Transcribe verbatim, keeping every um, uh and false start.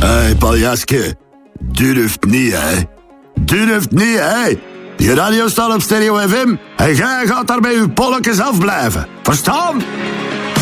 Hé, hey, paljaske. Durft niet, hè. Durft niet, hè. Die radio staat op Stereo F M en jij gaat daar bij uw polletjes afblijven. Verstaan?